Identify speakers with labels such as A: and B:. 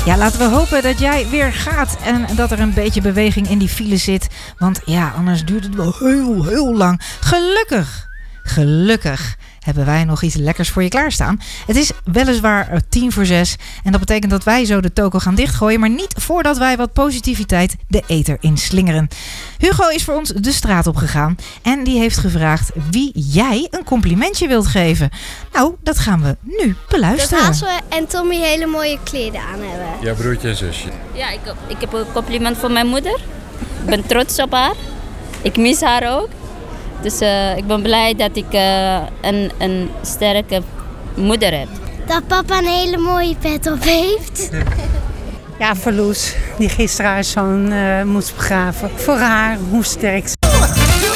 A: Ja, laten we hopen dat jij weer gaat en dat er een beetje beweging in die file zit. Want ja, anders duurt het wel heel lang. Gelukkig hebben wij nog iets lekkers voor je klaarstaan. Het is weliswaar 5:10 en dat betekent dat wij zo de toko gaan dichtgooien, maar niet voordat wij wat positiviteit de ether inslingeren. Hugo is voor ons de straat op gegaan en die heeft gevraagd wie jij een complimentje wilt geven. Nou, dat gaan we nu beluisteren.
B: Dat Hazel en Tommy hele mooie kleren aan hebben.
C: Ja, broertje en zusje.
D: Ja, ik heb een compliment voor mijn moeder. Ik ben trots op haar. Ik mis haar ook. Dus ik ben blij dat ik een sterke moeder heb.
B: Dat papa een hele mooie pet op heeft.
E: Ja, voor Loes, die gisteren haar zoon moest begraven. Voor haar, hoe sterk